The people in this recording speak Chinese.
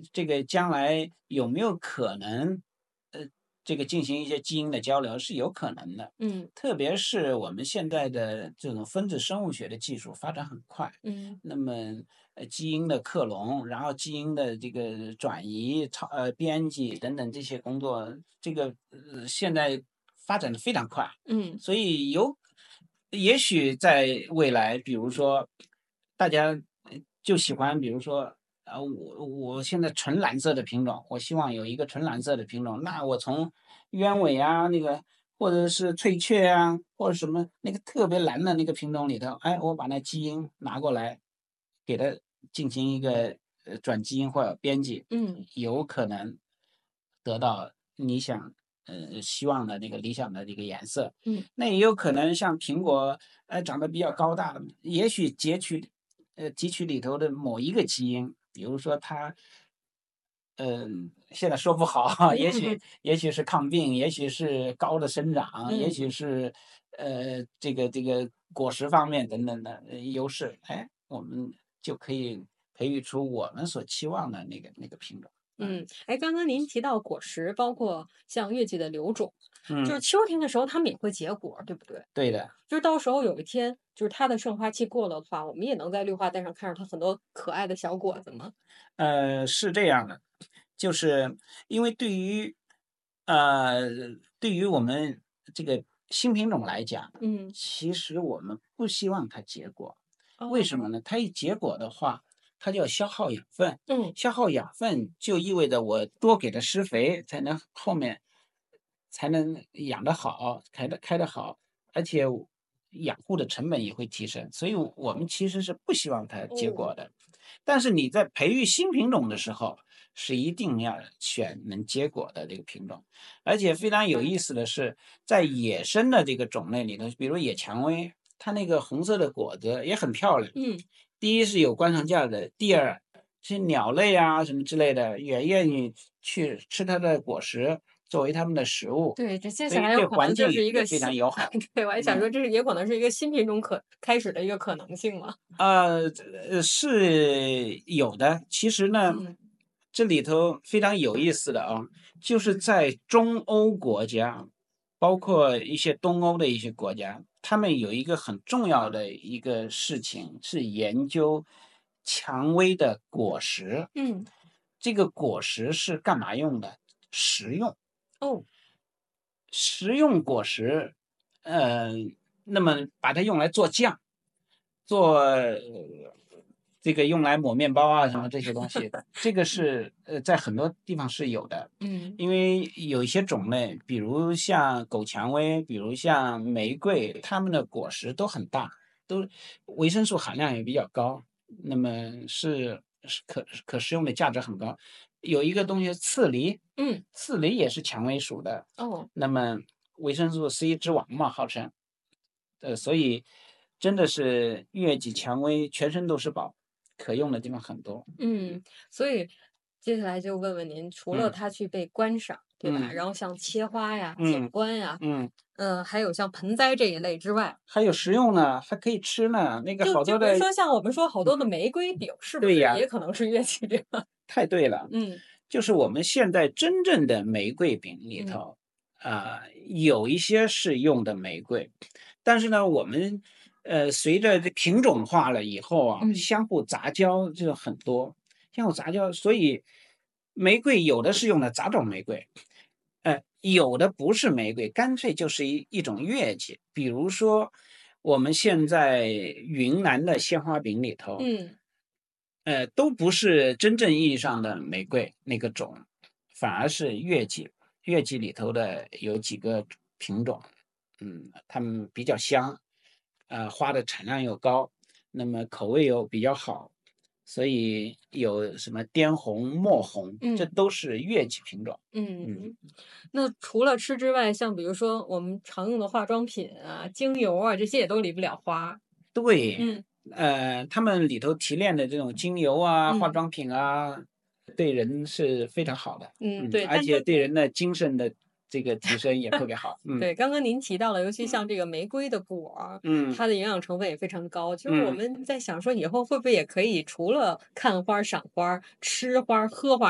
这个将来有没有可能，呃，这个进行一些基因的交流是有可能的。 嗯特别是我们现在的这种分子生物学的技术发展很快， 嗯那么基因的克隆，然后基因的这个转移、编辑等等这些工作，这个现在发展的非常快。 嗯所以也许在未来，比如说大家就喜欢，比如说我现在纯蓝色的品种，我希望有一个纯蓝色的品种，那我从鸢尾啊那个或者是翠雀啊，或者什么那个特别蓝的那个品种里头，哎，我把那基因拿过来，给它进行一个转基因或者编辑， 嗯有可能得到你想希望的那个理想的这个颜色。 嗯那也有可能像苹果，长得比较高大，也许提取里头的某一个基因，比如说它，现在说不好，也许是抗病，也许是高的生长，也嗯。 许是这个果实方面等等的优势，哎，我们就可以培育出我们所期望的那个品种。啊， 嗯，哎，刚刚您提到果实，包括像月季的留种，就嗯， 是秋天的时候它们也会结果儿对不对？ 对的。 就是到时候有一天，就是它的盛花期过了的话，我们也能在绿化带上看着它很多可爱的小果子吗？ 是这样的，就是因为呃，对于我们这个新品种来讲， 嗯， 其实我们不希望它结果。为什么哦， 呢？它一结果的话，它就要消耗养分， 嗯， 消耗养分就意味着我多给它施肥，才能后面才能养得好，开得好，而且养护的成本也会提升，所以我们其实是不希望它结哦， 果的。但是你在培育新品种的时候，是一定要选能结果的这个品种。而且非常有意思的是，在野生的这个种类里头，比如野蔷薇，它那个红色的果子也很漂亮。 嗯， 第一是有观赏价的，第二这些鸟类啊什么之类的也愿意去吃它的果实，作为它们的食物， 对，这接所以对下来有可能环境就是一也非常个新， 友好。 对，我还想嗯。 说这是也可能是一个新品种开始的一个可能性嘛。 是有的。其实呢， 嗯这里头非常有意思的啊，就是在中欧国家，包括一些东欧的一些国家，他们有一个很重要的一个事情是研究蔷薇的果实。 嗯， 这个果实是干嘛用的？食用。 哦， 食用果实，呃，那么把它用来做酱。做这个用来抹面包啊什么这些东西，这个是在很多地方是有的。 嗯因为有一些种类，比如像狗蔷薇，比如像玫瑰，它们的果实都很大，都维生素含量也比较高，那么是可食用的价值很高。有一个东西刺梨， 嗯， 刺梨也是蔷薇属的， 哦。 那么维生素 C 之王嘛，号称。所以真的是月季蔷薇全身都是宝，可用的地方很多。 嗯，所以接下来就问问您，除了嗯它去被观赏，对吧？ 嗯然后像切花呀、景嗯观呀， 嗯， 还有像盆栽这一类之外， 还有食用呢，还可以吃呢。那个好多的， 就比如说像我们说好多的玫瑰饼，是不对呀， 是也可能是乐器这个？ 太对了。 嗯就是我们现在真正的玫瑰饼里嗯头，有一些是用的玫瑰，但是呢，我们随着这品种化了以后啊， 嗯相互杂交就很多，相互杂交，所以玫瑰有的是用的杂种玫瑰，有的不是玫瑰，干脆就是一种月季。比如说，我们现在云南的鲜花饼里头， 嗯都不是真正意义上的玫瑰那个种，反而是月季。月季里头的有几个品种，它们比较香，花的产量又高，那么口味又比较好，所以有什么滇红、墨红，这嗯都是月季品种。嗯， 嗯，那除了吃之外，像比如说我们常用的化妆品啊、精油啊，这些也都离不了花。 对， 嗯他们里头提炼的这种精油啊、化嗯妆品啊，对人是非常好的。 嗯，对， 而但刚且对人的精神的这个提升也特别好。 对，刚刚您提到了，尤其像这个玫瑰的果儿， 嗯它的营养成分也非常高。就是我嗯。 们在想说，以后会不会也可以除了看花儿、赏花儿、吃花儿、喝花儿